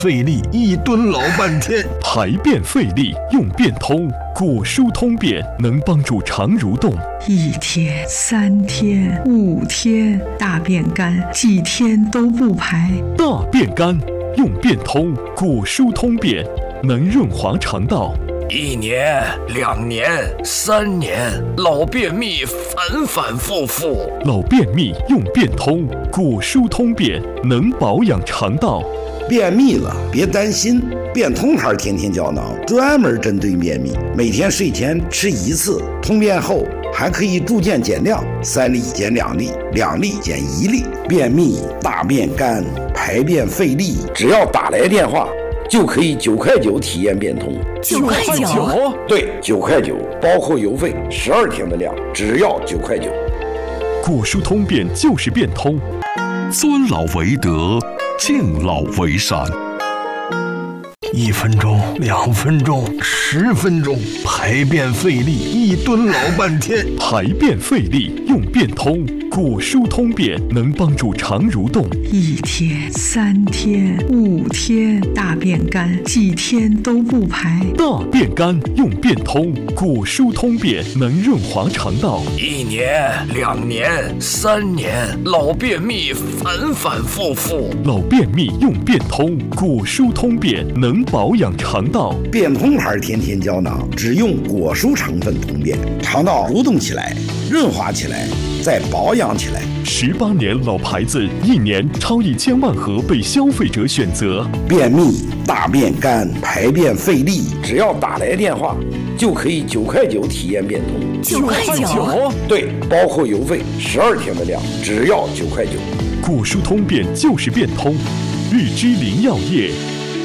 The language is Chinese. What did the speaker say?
费力一蹲老半天， 排便费力用便通，果蔬通便能帮助肠蠕动。 1天、3天、5天，大便干，几天都不排。 大便干用便通，果蔬通便能润滑肠道。 1年、2年、3年，老便秘反反复复。 老便秘用便通，果蔬通便能保养肠道。 便秘了别担心，便通牌天天胶囊专门针对便秘，每天睡前吃1次，通便后还可以逐渐减量，3粒减2粒，2粒减1粒。便秘、大便干、排便费力，只要打来电话就可以9块9体验便通。 9块9？ 对，9块9，包括邮费，12天的量，只要9块9。 果蔬通便就是便通， 尊老为德，敬老为善。1分钟、2分钟、10分钟，排便费力一蹲老半天。 排便费力用便通，果蔬通便能帮助肠蠕动。 1天、3天、5天，大便干，几天都不排。 大便干用便通，果蔬通便能润滑肠道。 1年、2年、3年，老便秘反反复复。 老便秘用便通，果蔬通便能保养肠道。 便通牌天天胶囊只用果蔬成分通便，肠道蠕动起来，润滑起来，再保养起来。 18年老牌子，1年超1000万盒被消费者选择。 便秘、大便干、排便费力，只要打来电话就可以9块9体验便通。 9块9？ 对，包括邮费，12天的量，只要9块9。 果蔬通便就是便通，日之林药业。